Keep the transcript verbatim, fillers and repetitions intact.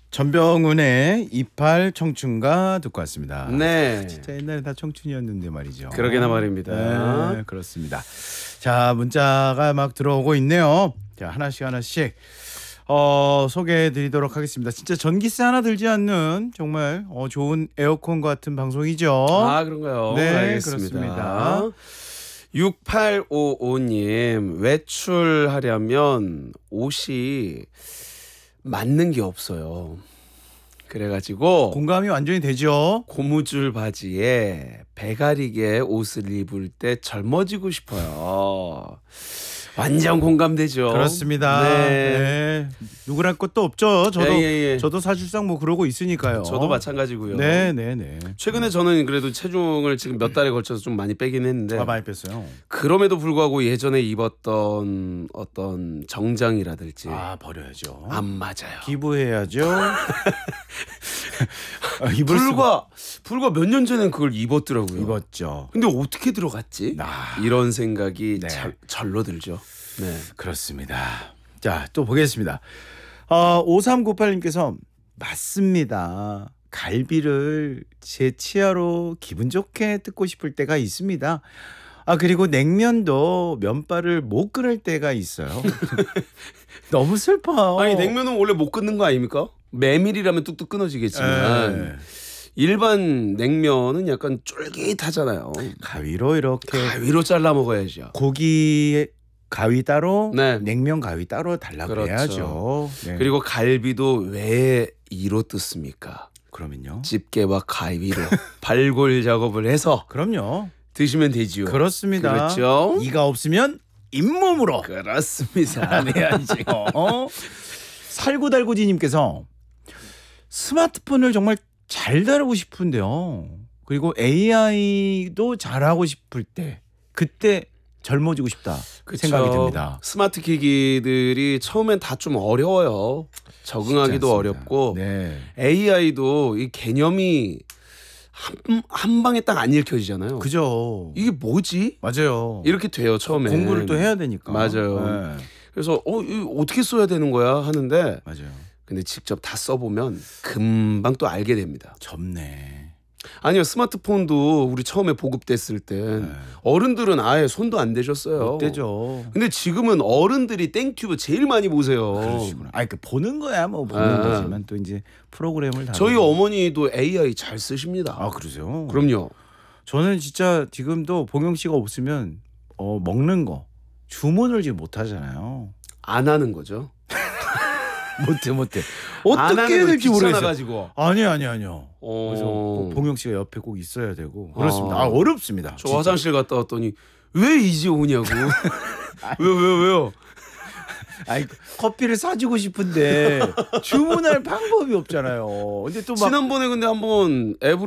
전병훈의 이팔 청춘가 듣고 왔습니다. 네. 진짜 옛날에 다 청춘이었는데 말이죠. 그러게나 말입니다. 네, 그렇습니다. 자, 문자가 막 들어오고 있네요. 자, 하나씩 하나씩 어, 소개해드리도록 하겠습니다. 진짜 전기세 하나 들지 않는 정말 어, 좋은 에어컨 같은 방송이죠. 아, 그런가요? 네, 알겠습니다. 그렇습니다. 육팔오오 님, 외출하려면 옷이 맞는 게 없어요. 그래가지고 공감이 완전히 되죠. 고무줄 바지에 배가리게 옷을 입을 때 젊어지고 싶어요. 완전 공감되죠. 그렇습니다. 네. 네. 누구랄 것도 없죠. 저도 예, 예, 예. 저도 사실상 뭐 그러고 있으니까요. 저도 마찬가지고요. 네, 네, 네. 최근에 저는 그래도 체중을 지금 몇 달에 걸쳐서 좀 많이 빼긴 했는데 아, 많이 뺐어요. 그럼에도 불구하고 예전에 입었던 어떤 정장이라든지 아, 버려야죠. 안 맞아요. 기부해야죠. 아, 입을 불과 불과 몇 년 전엔 그걸 입었더라고요. 수가- 입었죠. 근데 어떻게 들어갔지? 아, 이런 생각이 네. 잘, 절로 들죠. 네. 그렇습니다. 자, 또 보겠습니다. 어, 오삼구팔 님께서 맞습니다. 갈비를 제 치아로 기분 좋게 뜯고 싶을 때가 있습니다. 아, 그리고 냉면도 면발을 못 끊을 때가 있어요. 너무 슬퍼. 아니 냉면은 원래 못 끊는 거 아닙니까? 메밀이라면 뚝뚝 끊어지겠지만 에, 일반 냉면은 약간 쫄깃하잖아요. 가위로 이렇게 가위로 잘라 먹어야죠. 고기 가위 따로, 네. 냉면 가위 따로 달라고 그렇죠. 해야죠. 네. 그리고 갈비도 왜 이로 뜯습니까? 그러면요. 집게와 가위로 발골 작업을 해서 그럼요. 드시면 되지요. 그렇습니다. 그렇죠. 이가 없으면 잇몸으로 그렇습니다. 안 해야지. 어? 살구달구지님께서 스마트폰을 정말 잘 다루고 싶은데요. 그리고 에이아이도 잘하고 싶을 때 그때 젊어지고 싶다 그쵸. 생각이 듭니다. 스마트 기기들이 처음엔 다 좀 어려워요. 적응하기도 쉽지 않습니다. 어렵고 네, 에이아이도 이 개념이 한, 한 방에 딱 안 읽혀지잖아요. 그죠. 이게 뭐지? 맞아요. 이렇게 돼요 처음에. 공부를 또 해야 되니까. 맞아요. 네, 그래서 어 이거 어떻게 써야 되는 거야 하는데 맞아요. 근데 직접 다 써보면 금방 또 알게 됩니다. 접네. 아니요 스마트폰도 우리 처음에 보급됐을 때 네. 어른들은 아예 손도 안 대셨어요. 못 되죠. 근데 지금은 어른들이 땡튜브 제일 많이 보세요. 그러시구나. 아니 그 보는 거야 뭐 보는 아. 거지만 또 이제 프로그램을 다. 저희 어머니도 에이아이 잘 쓰십니다. 아, 그러세요? 그럼요. 저는 진짜 지금도 봉영 씨가 없으면 어, 먹는 거 주문을 지금 못 하잖아요. 안 하는 거죠. 못해 못해. 안 어떻게 해야 하는 될지 모르겠어요. 가지고. 아니 아니 아니요. 어... 그래서 꼭 봉영 씨가 옆에 꼭 있어야 되고 그렇습니다. 어. 아, 어렵습니다. 저 진짜. 화장실 갔다 왔더니 왜 이제 오냐고. 왜요 왜요 왜요? 아니 커피를 사주고 싶은데 주문할 방법이 없잖아요. 근데 또 막 지난번에 근데 한번 앱으로